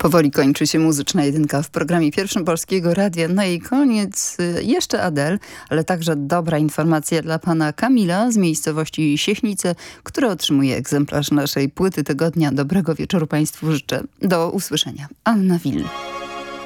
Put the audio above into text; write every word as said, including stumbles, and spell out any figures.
Powoli kończy się muzyczna jedynka w programie Pierwszym Polskiego Radia. Na jej koniec jeszcze Adele, ale także dobra informacja dla pana Kamila z miejscowości Siechnice, który otrzymuje egzemplarz naszej płyty tygodnia. Dobrego wieczoru państwu życzę. Do usłyszenia. Anna Wil.